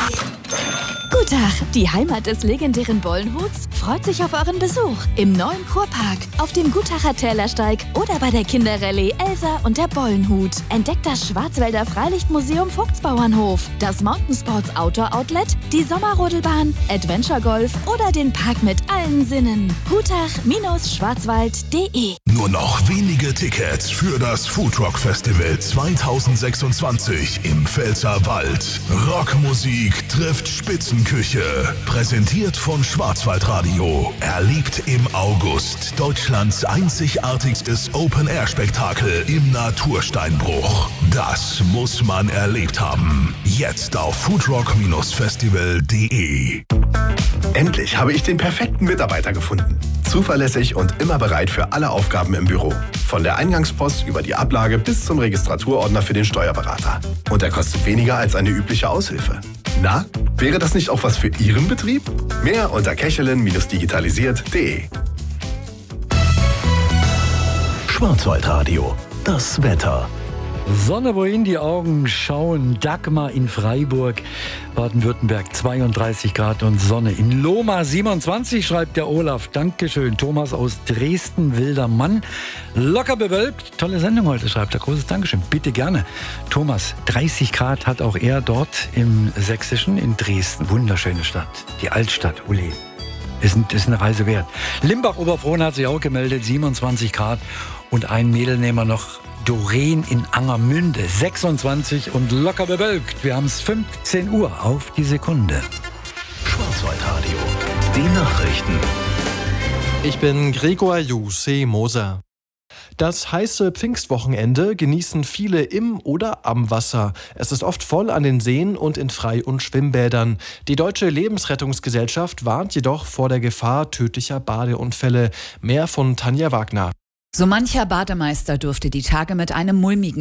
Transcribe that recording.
Guten Tag, die Heimat des legendären Bollenhuts freut sich auf euren Besuch im neuen Kurpark, auf dem Gutacher Tälersteig oder bei der Kinderrallye Elsa und der Bollenhut. Entdeckt das Schwarzwälder Freilichtmuseum Vogtsbauernhof, das Mountainsports Outdoor Outlet, die Sommerrodelbahn, Adventure Golf oder den Park mit allen Sinnen. Gutach-schwarzwald.de. Nur noch wenige Tickets für das Foodrock Festival 2026 im Pfälzerwald. Rockmusik trifft Spitzenküche. Präsentiert von Schwarzwaldradio. Erlebt im August Deutschlands einzigartigstes Open-Air-Spektakel im Natursteinbruch. Das muss man erlebt haben. Jetzt auf foodrock-festival.de. Endlich habe ich den perfekten Mitarbeiter gefunden. Zuverlässig und immer bereit für alle Aufgaben im Büro. Von der Eingangspost über die Ablage bis zum Registraturordner für den Steuerberater. Und er kostet weniger als eine übliche Aushilfe. Na, wäre das nicht auch was für Ihren Betrieb? Mehr unter kechelin-digitalisiert.de. Schwarzwaldradio. Das Wetter. Sonne, wo in die Augen schauen. Dagmar in Freiburg, Baden-Württemberg 32 Grad und Sonne. In Lohmar 27, schreibt der Olaf. Dankeschön. Thomas aus Dresden, wilder Mann. Locker bewölkt. Tolle Sendung heute, schreibt er. Großes Dankeschön. Bitte gerne. Thomas, 30 Grad hat auch er dort im Sächsischen, in Dresden. Wunderschöne Stadt. Die Altstadt, Uli. Ist eine Reise wert. Limbach-Oberfrohn hat sich auch gemeldet, 27 Grad. Und ein Mädel nehmen wir noch. Doreen in Angermünde, 26 und locker bewölkt. Wir haben es 15 Uhr auf die Sekunde. Schwarzwaldradio. Die Nachrichten. Ich bin Gregor Jussi-Moser. Das heiße Pfingstwochenende genießen viele im oder am Wasser. Es ist oft voll an den Seen und in Frei- und Schwimmbädern. Die Deutsche Lebensrettungsgesellschaft warnt jedoch vor der Gefahr tödlicher Badeunfälle. Mehr von Tanja Wagner. So mancher Bademeister durfte die Tage mit einem mulmigen